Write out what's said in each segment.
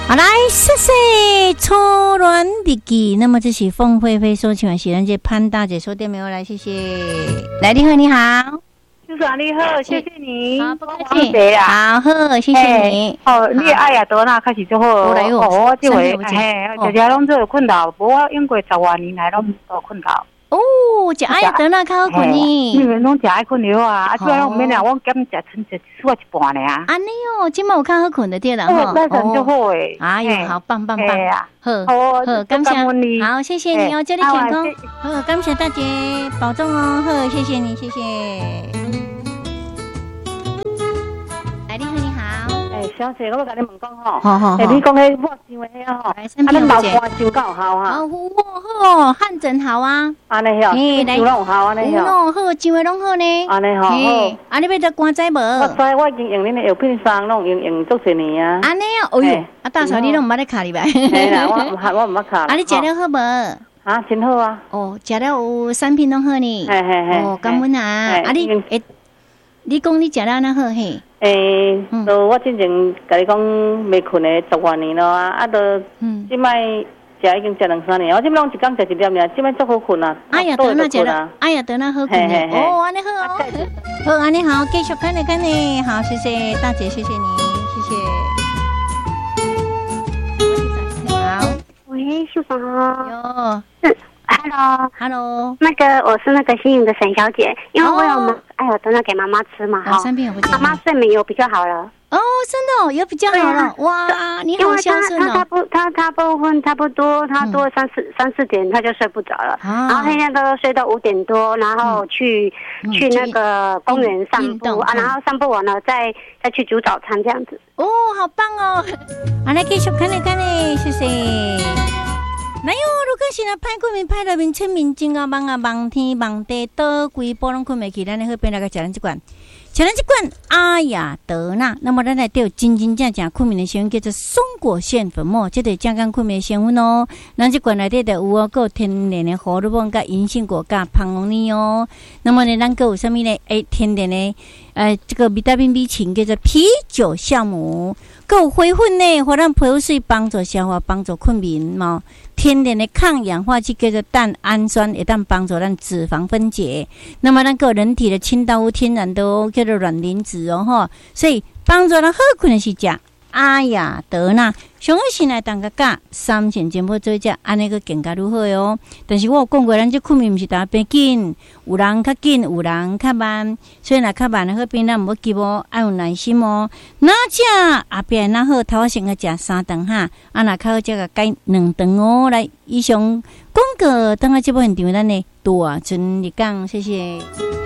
好来，谢谢初恋日记。那么这是凤飞飞所唱的，是咱这潘大姐说点没有来？谢谢。来，你好，你好， 叔叔你好，谢谢你。 好，不客气。好，谢谢你。 你的爱呀，多那开始就好。我这回大家拢做困扰，无我用过10多年来拢无困扰。 哦，食爱呀，得那较好困呢。 你们拢食爱困了啊？主要我们俩我减食剩一撮一半了啊。 安尼哦，今麦有较好困的对了哈。那真就好诶。 哎呦，好棒棒棒！ 好， 感谢你，好，谢谢你哦，祝你健康。好，感谢大姐，保重哦。好，谢谢你，谢谢。来，你好，你好。 小姐，我要甲你问讲吼， 好， 你讲迄我想的遐吼，咱老肝伤够好哈。 好，汗疹好啊。 安尼吼，伤拢好安尼吼。好，伤的拢好呢。 安尼吼， 好。你要得肝仔无？ 我知，我已经用恁的药品霜，拢用足一年啊。 安尼啊，哎呦，大嫂你拢唔捌咧卡哩呗？ 嘿啦，我唔捌卡。 你食了好无？ 啊，真好啊。 食了有产品拢好呢。 嘿。 感恩啊。你讲你食了那好嘿？ 我之前甲你讲没困的10多年了啊，都即摆食已经食2-3年，我即摆拢一工食1粒尔，即摆足好困啊。 哎呀，得那食了，哎呀，得那好困呢。哦，安尼好哦。好，安尼好，继续看你，好，谢谢大姐，谢谢你，谢谢。好， 喂，秀芳好。 哟。Hello， 那个我是那个新颖的沈小姐，因为我有等那给妈妈吃嘛，哈，妈妈睡眠有比较好了。 哦，真的有比较好了，哇，你好孝顺哦。 他不昏差不多，他多3-4点他就睡不着了，然后黑天都睡到5点多，然后去那个公园散步啊，然后散步完了再去煮早餐这样子。 哦，好棒哦！好，来继续看你，谢谢。哪有？如果是歹困眠，歹入面清明镜啊，望天望地，倒规波拢困袂去，咱好边来个食咱这罐，阿雅德纳。那么咱来对真正困眠的成分叫做松果腺粉末，这个健康困眠的成分哦。咱这罐内底就有哦，有天然的荷尔蒙、甲银杏果、甲胖龙尼哦。那么呢，咱个有啥物呢？天然的这个维他命 B 群叫做啤酒酵母，有灰粉呢，互咱皮肤水帮助消化，帮助困眠嘛。天然的抗氧化剂叫做蛋氨酸，会当帮助咱脂肪分解。那么咱个人体的清道夫天然的叫做卵磷脂哦吼，所以帮助咱好困的是食阿雅德纳。上好先来当个价3钱钱要做食，安尼个更加如何哦？但是我有讲过，咱这困眠毋是大变紧，有人较紧，有人较慢，所以若较慢的好边咱毋要急哦，要有耐心哦。哪食后壁哪好，头先个食3顿哈，若较好则个改2顿哦。来，以上广告等下这部现场咱的大春日讲，谢谢。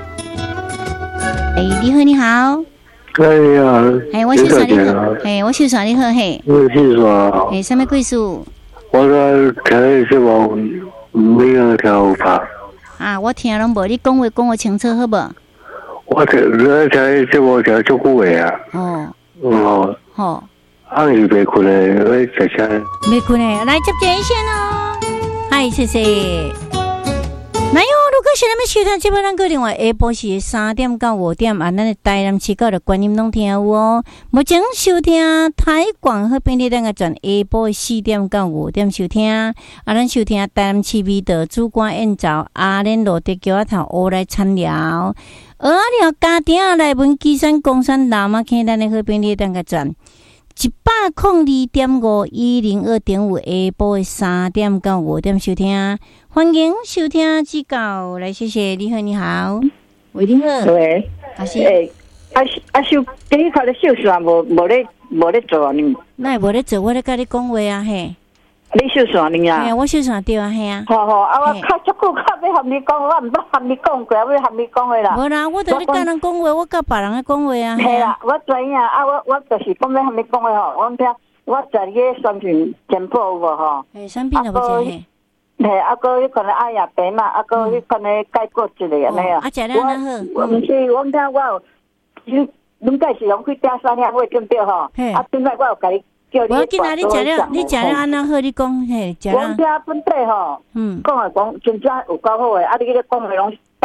你好，你好。 可以啊， 我是啥你好，我是啥你好嘿， 我是啥？ 什么贵数？ 我在听什么？没有听法。 我听拢无，你讲话清楚好无？ 我听什么听足久的啊。 好。 暗时袂困的，我食啥？ 袂困的，来接电线哦。嗨，谢谢。哪有？如果是咱们收听节目，咱个另外下晡是3点到5点，咱的台南市的观音拢听有哦。目前收听台广和便利咱个转下晡4点到5点收听，咱收听台南市味道主管演奏阿莲罗德桥头乌来参聊，了家庭来文基山公山南马坑咱的和便利咱个转。102.5，102.5下晡3点到5点收听，欢迎收听指教，来谢谢。你好，你好，喂，你好， 喂， 阿是， 秀，今日看咧秀线无咧做呢？ 那无咧做，我咧甲你讲话啊嘿。 你秀线呢呀？ 我秀线对啊，嘿啊。 好，我较足久要和你讲，我毋捌和你讲过，要和你讲话啦。 无啦，我都咧甲人讲话，我甲别人咧讲话啊。 嘿啦，我知影我就是讲要和你讲话吼，我听我在你个选品简报有无吼？ 选品有无嘿？ 嘿，个迄可能阿雅白嘛，个迄可能改过一个安尼啊。 食了安好。 我毋是，我听我有，恁介是用去订3点位对不对吼？现在我有甲你。 我今仔你食了安那好，你讲嘿，食了。 我听本地吼，讲讲真正有够好诶，你个讲话拢逐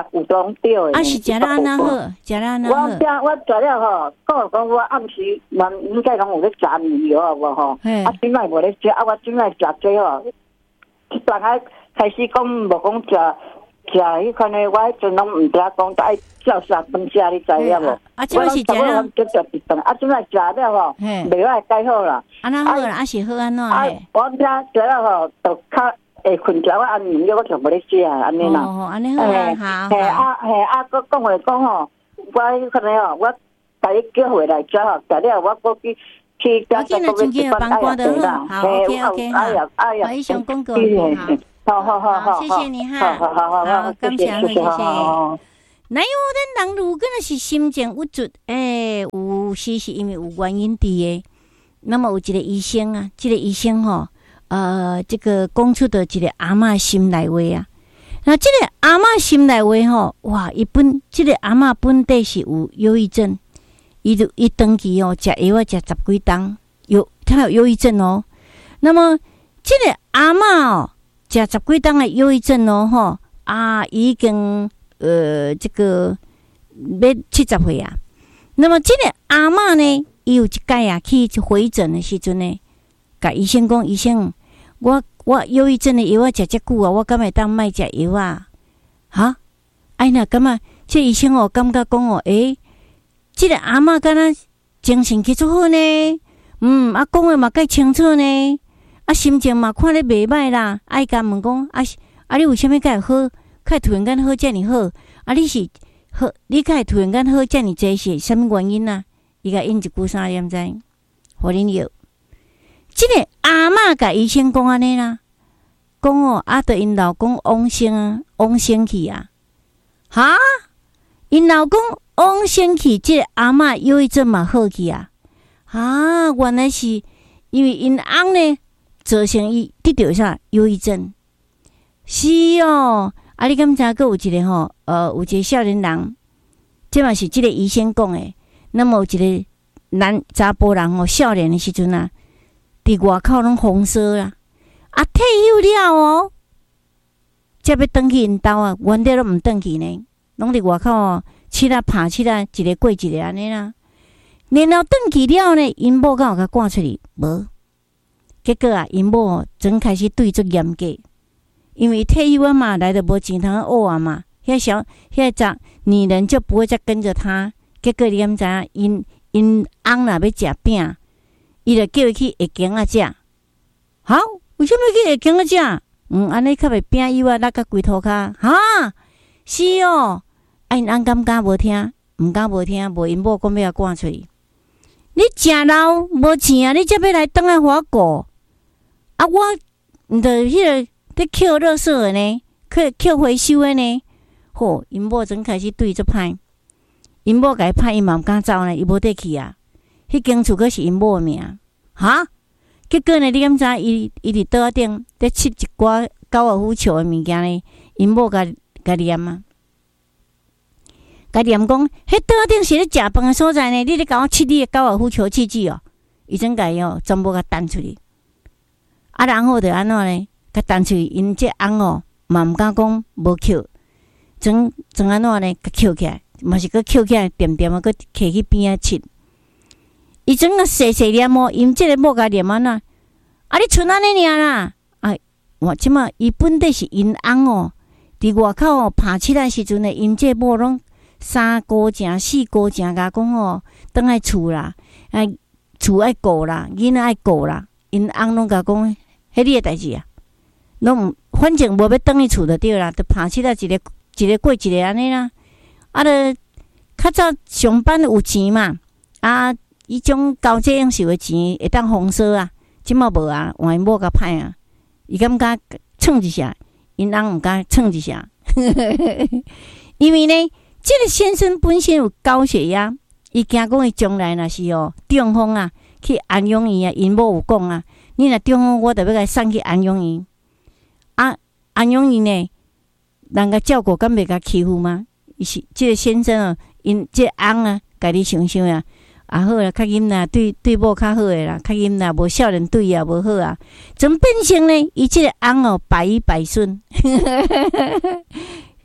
有当对的。 是食了安那好，食了安那好。 我食了吼，讲我暗时蛮应该讲有咧炸米油好无吼？今摆无咧食，我今摆食这吼，一大概开始讲无讲食迄款的，我迄阵拢毋知讲爱照三顿食，你知影无？ 这是食了， 就食一顿，今摆食了吼，袂歹介好啦。 安那好啦，是好安怎？ 我食了吼，就较。会困觉，我安眠药我就无咧食，安尼啦。 安尼好啊，好。 佮讲话讲吼，我迄可能吼，我把伊叫回来遮吼，食了我过去我今日真去帮关的好 ，OK， 好，以上广告，好，谢谢你哈，好，感谢，谢谢。那有咱人如果是心情郁卒，有时是因为有原因伫的，那么有一个医生啊，这个医生吼。这个讲出的一个阿嬷心内话啊，那这个阿嬷心内话吼，哇，这个阿嬷本地是有忧郁症，伊长期哦食药啊食10几担，他有忧郁症哦。那么这个阿嬷哦食10几担的忧郁症哦吼已经这个要70岁啊。那么这个阿嬷呢，伊有一届啊去回诊的时阵呢，甲医生讲，医生。我忧郁症的药啊，食遮久啊，我敢会当莫食药啊？哈？那感觉这医生哦，感觉讲哦，这个阿嬷敢若精神去足好呢，讲话嘛介清楚呢，心情嘛看咧袂歹啦。甲问讲，你为虾米介好？介突然间好遮尔好？你是好？你介突然间好遮尔济是啥物原因啊？伊甲因一句啥念知？互恁药。这个阿嬷甲医生讲安尼啦，讲哦，对因老公往生去啊，哈，因老公往生去，这个阿嬷忧郁症嘛好去啊，原来是因为因翁呢造成伊得到啥忧郁症，是哦，你敢知个有一个吼，有一个少年人，这嘛是这个医生讲的，那么有一个查甫人吼，少年的时阵啊。伫外口拢风骚啦，退休了哦，才要转去因兜啊，原来拢毋转去呢，拢伫外口哦，七啊拍七啊，一个过一个安尼啦。然后转去了呢，因某敢有甲赶出去无？结果啊，因某真开始对足严格，因为退休啊嘛，来得无钱通学啊嘛，遐女人就不会再跟着他。结果你敢知影？因翁若要食饼。伊就叫伊去下间啊食，好，为什么去下间啊食？安尼较袂饼油啊，落甲规涂骹，是哦。因翁敢敢无听，毋敢无听，无因某讲要赶出去。你食老无钱啊，你才要来转来互我顾。我毋着迄个咧捡垃圾的呢，捡回收的呢。因某真开始对足歹，因某甲伊歹，伊嘛毋敢走呢，伊无得去啊。迄间厝阁是因某名，结果呢？你敢知伊伫桌仔顶咧切一寡高尔夫球的物件呢？因某甲念啊，甲念讲，迄桌仔顶是咧食饭的所在呢。你咧甲我切你的高尔夫球器具哦，伊真甲伊哦，全部甲弹出去。然后就安怎呢？甲弹出去，因这翁哦，嘛毋敢讲无捡，怎安怎呢？甲捡起来，嘛是佮捡起来，点点啊，佮摕去边仔切。伊整个细细念哦，因这个某甲念安怎？你剩安尼尔啦！我即马伊本地是因翁哦，伫外口哦拍七仔时阵呢，因这某拢3姑正4姑正甲讲哦，倒来厝啦，厝爱顾啦，囡仔爱顾啦，因翁拢甲讲，迄你的代志啊，拢反正无要倒去厝就对啦，就拍七仔一个过一个安尼啦。就较早上班有钱嘛，伊种交这样收的钱会当风骚啊，即马无啊，换因某甲歹啊，伊敢敢蹭一下，因翁毋敢蹭一下，因为呢，这个先生本身有高血压，伊惊讲伊将来若是中风啊，去安养院啊，因某有讲啊，你若中风，我就要甲送去安养院。安养院呢，人甲照顾，敢袂甲欺负吗？伊是这个先生哦，因这翁啊，家己想想啊。好啦，较紧啦，对某较好诶啦，较紧啦，无少年对也无好啊，怎变成呢？伊即个翁哦，百依百顺，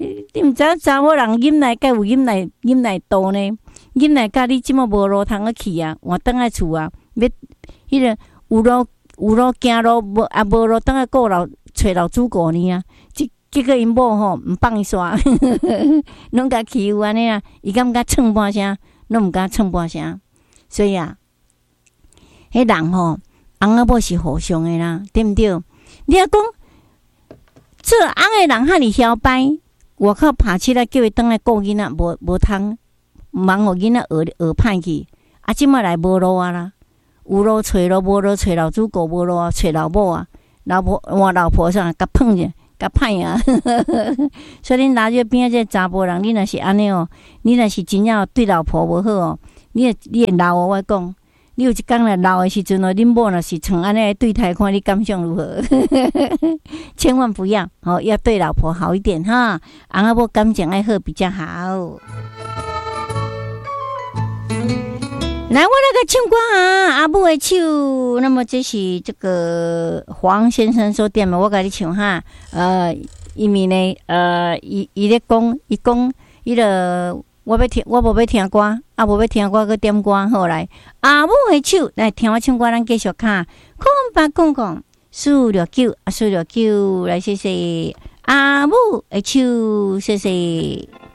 你毋知影查某人饮奶甲有饮奶多呢？饮奶甲你即么无路通去啊？换倒来厝啊，要迄个有路行路无路倒来顾老找老主顾呢啊！结果因某吼毋放伊煞，拢甲欺负安尼啊！伊敢甲蹭半声，拢毋敢蹭半声。所以啊，迄人吼，翁仔某是互相的啦，对毋对？你若讲做翁的人遐尼嚣摆，外口拍起来叫伊倒来顾囡仔，无通，忙互囡仔学歹去。啊，即摆来无路啊啦，有路找路，无路找老主顾，无路找老母啊，老婆换老婆上甲碰者。甲歹啊！所以恁拿这边这查甫人，你若是安尼哦，你若是真正对老婆无好哦，你会老哦。我讲，你有一天来老的时阵哦，恁某若是像安尼对待，看你感想如何？千万不要哦，要对老婆好一点哈，翁仔某感情爱好比较好。来，我来个唱歌啊！阿母的手，那么这是这个黄先生所点的，我甲你唱哈。因为呢，伊咧讲，伊讲，伊个我无要听歌，啊无要听歌，佮点歌好来。阿母的手，来听我唱歌，咱继续看。空469啊，469来谢谢阿母的手，谢谢。